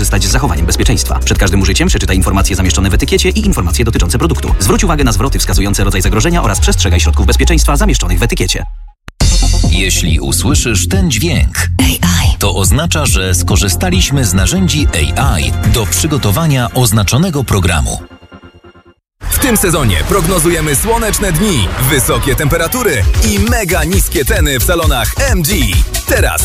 korzystać z zachowaniem bezpieczeństwa. Przed każdym użyciem przeczytaj informacje zamieszczone w etykiecie i informacje dotyczące produktu. Zwróć uwagę na zwroty wskazujące rodzaj zagrożenia oraz przestrzegaj środków bezpieczeństwa zamieszczonych w etykiecie. Jeśli usłyszysz ten dźwięk, to oznacza, że skorzystaliśmy z narzędzi AI do przygotowania oznaczonego programu. W tym sezonie prognozujemy słoneczne dni, wysokie temperatury i mega niskie ceny w salonach MG. Teraz